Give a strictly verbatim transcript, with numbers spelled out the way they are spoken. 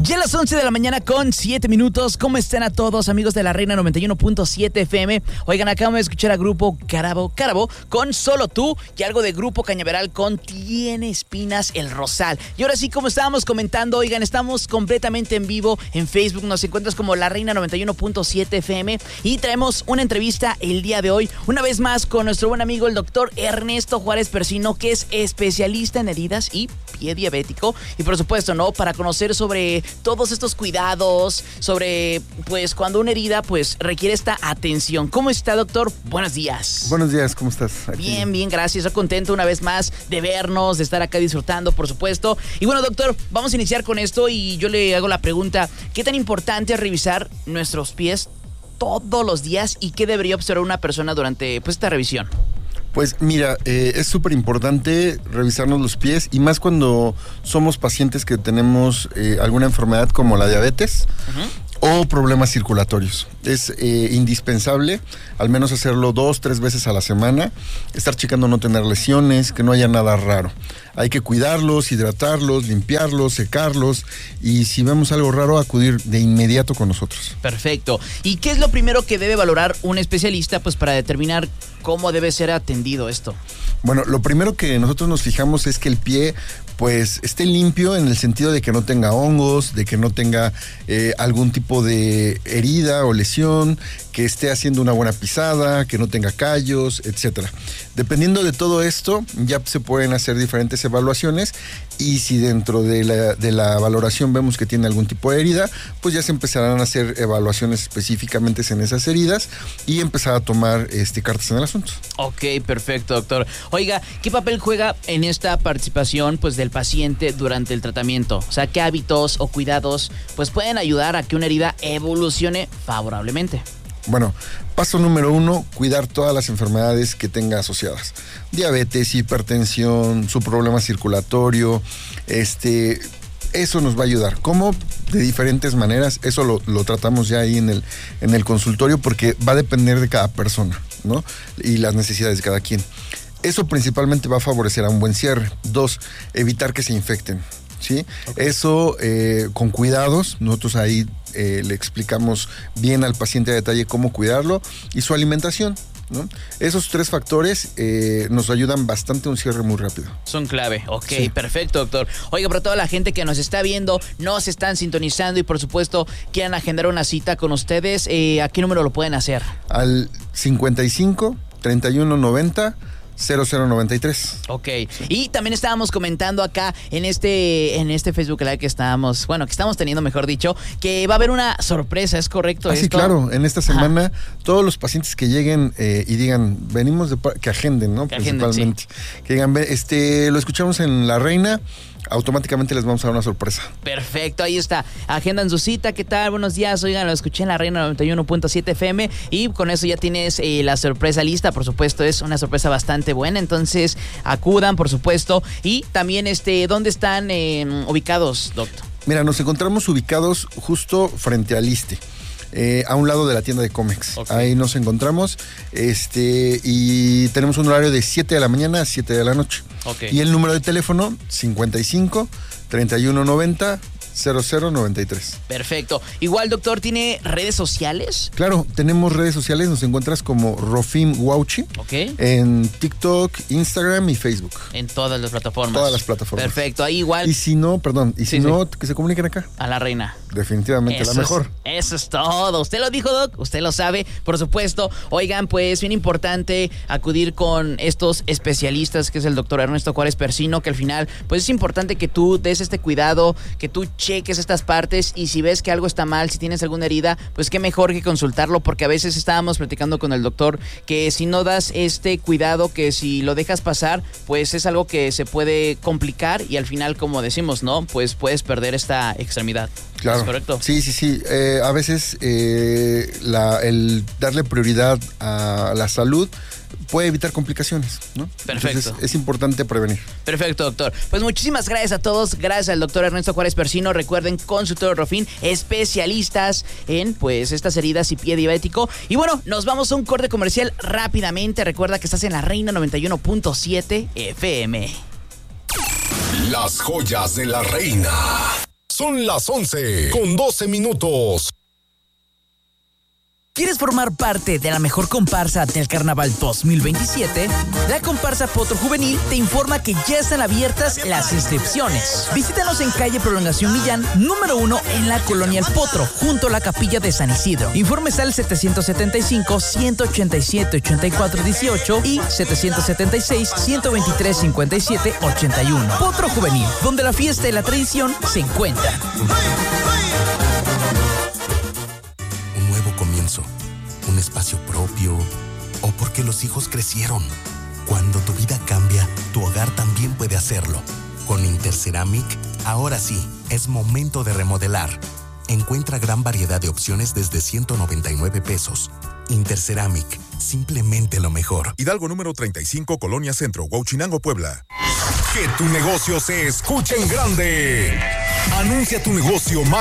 Ya a las once de la mañana con siete minutos. ¿Cómo están a todos, amigos de la Reina noventa y uno punto siete F M? Oigan, acabamos de escuchar a Grupo Carabo, Carabo con Solo Tú y algo de Grupo Cañaveral con Tiene Espinas el Rosal. Y ahora sí, como estábamos comentando, oigan, estamos completamente en vivo en Facebook. Nos encuentras como la Reina noventa y uno punto siete F M y traemos una entrevista el día de hoy, una vez más con nuestro buen amigo el doctor Ernesto Juárez Persino, que es especialista en heridas y pie diabético. Y por supuesto, ¿no? Para conocer sobre todos estos cuidados, sobre pues cuando una herida pues requiere esta atención. ¿Cómo está, doctor? Buenos días. Buenos días, ¿cómo estás? Aquí. Bien, bien, gracias. Estoy contento una vez más de vernos, de estar acá disfrutando, por supuesto. Y bueno, doctor, vamos a iniciar con esto y yo le hago la pregunta, ¿qué tan importante es revisar nuestros pies todos los días y qué debería observar una persona durante pues esta revisión? Pues mira, eh, es súper importante revisarnos los pies y más cuando somos pacientes que tenemos eh, alguna enfermedad como la diabetes uh-huh. o problemas circulatorios. Es eh, indispensable al menos hacerlo dos, tres veces a la semana, estar checando no tener lesiones, que no haya nada raro. Hay que cuidarlos, hidratarlos, limpiarlos, secarlos y si vemos algo raro, acudir de inmediato con nosotros. Perfecto. ¿Y qué es lo primero que debe valorar un especialista pues para determinar cómo debe ser atendido esto? Bueno, lo primero que nosotros nos fijamos es que el pie pues esté limpio en el sentido de que no tenga hongos, de que no tenga eh, algún tipo de herida o lesión, que esté haciendo una buena pisada, que no tenga callos, etcétera. Dependiendo de todo esto, ya se pueden hacer diferentes evaluaciones y si dentro de la, de la valoración vemos que tiene algún tipo de herida, pues ya se empezarán a hacer evaluaciones específicamente en esas heridas y empezar a tomar este, cartas en el asunto. Ok, perfecto, doctor. Oiga, ¿qué papel juega en esta participación pues del paciente durante el tratamiento? O sea, ¿qué hábitos o cuidados pues pueden ayudar a que una herida evolucione favorablemente? Bueno, paso número uno, cuidar todas las enfermedades que tenga asociadas. Diabetes, hipertensión, su problema circulatorio, este, eso nos va a ayudar. ¿Cómo? De diferentes maneras, eso lo, lo tratamos ya ahí en el, en el consultorio porque va a depender de cada persona, ¿no? Y las necesidades de cada quien. Eso principalmente va a favorecer a un buen cierre. Dos, evitar que se infecten. ¿Sí? Okay. Eso eh, con cuidados, nosotros ahí eh, le explicamos bien al paciente a detalle cómo cuidarlo y su alimentación, ¿no? Esos tres factores eh, nos ayudan bastante a un cierre muy rápido. Son clave, ok, sí. Perfecto, doctor. Oiga, para toda la gente que nos está viendo, nos están sintonizando y por supuesto quieran agendar una cita con ustedes, eh, ¿a qué número lo pueden hacer? Al cincuenta y cinco, treinta y uno, noventa cero cero noventa y tres. Ok. Y también estábamos comentando acá en este en este Facebook Live que estábamos, bueno, que estamos teniendo, mejor dicho, que va a haber una sorpresa, ¿es correcto? Ah, sí, claro. En esta semana, ajá, todos los pacientes que lleguen eh, y digan, venimos de que agenden, ¿no? Que Principalmente. Agenden, sí. Que digan, este, lo escuchamos en La Reina, automáticamente les vamos a dar una sorpresa. Perfecto, ahí está. Agendan su cita, ¿qué tal? Buenos días, oigan, lo escuché en la Reina noventa y uno punto siete F M y con eso ya tienes eh, la sorpresa lista, por supuesto, es una sorpresa bastante buena, entonces acudan, por supuesto. Y también, este, ¿dónde están eh, ubicados, doctor? Mira, nos encontramos ubicados justo frente al ISSSTE. Eh, a un lado de la tienda de Comex. Okay. Ahí nos encontramos este y tenemos un horario de siete de la mañana a siete de la noche. Okay. Y el número de teléfono cincuenta y cinco, treinta y uno, noventa cero cero noventa y tres. Perfecto. Igual, doctor, ¿tiene redes sociales? Claro, tenemos redes sociales. Nos encuentras como Rofim Wauchi. Ok. En TikTok, Instagram y Facebook. En todas las plataformas. Todas las plataformas. Perfecto. Ahí igual. Y si no, perdón, y si sí, no, sí. que se comuniquen acá. A la Reina. Definitivamente eso la mejor. Es, eso es todo. Usted lo dijo, Doc. Usted lo sabe, por supuesto. Oigan, pues bien importante acudir con estos especialistas, que es el doctor Ernesto Juárez Persino, que al final, pues es importante que tú des este cuidado, que tú cheques estas partes y si ves que algo está mal, si tienes alguna herida, pues qué mejor que consultarlo, porque a veces estábamos platicando con el doctor que si no das este cuidado, que si lo dejas pasar, pues es algo que se puede complicar y al final, como decimos, ¿no? Pues puedes perder esta extremidad. Claro. ¿Es correcto? Sí, sí, sí. Eh, a veces eh, la, el darle prioridad a la salud puede evitar complicaciones, ¿no? Perfecto. Entonces, es importante prevenir. Perfecto, doctor. Pues muchísimas gracias a todos. Gracias al doctor Ernesto Juárez Persino. Recuerden, consultor Rofim, especialistas en pues estas heridas y pie diabético. Y bueno, nos vamos a un corte comercial rápidamente. Recuerda que estás en la Reina noventa y uno punto siete F M. Las joyas de la Reina. Son las once con doce minutos. ¿Quieres formar parte de la mejor comparsa del Carnaval dos mil veintisiete? La comparsa Potro Juvenil te informa que ya están abiertas las inscripciones. Visítanos en calle Prolongación Millán, número uno en la colonia El Potro, junto a la capilla de San Isidro. Informes al setecientos setenta y cinco, ciento ochenta y siete, ochenta y cuatro dieciocho y setecientos setenta y seis, ciento veintitrés, cincuenta y siete, ochenta y uno. Potro Juvenil, donde la fiesta y la tradición se encuentran. Comienzo, un espacio propio, o porque los hijos crecieron. Cuando tu vida cambia, tu hogar también puede hacerlo. Con Interceramic, ahora sí, es momento de remodelar. Encuentra gran variedad de opciones desde ciento noventa y nueve pesos. Interceramic, simplemente lo mejor. Hidalgo número treinta y cinco, Colonia Centro, Huauchinango, Puebla. Que tu negocio se escuche en grande. Anuncia tu negocio más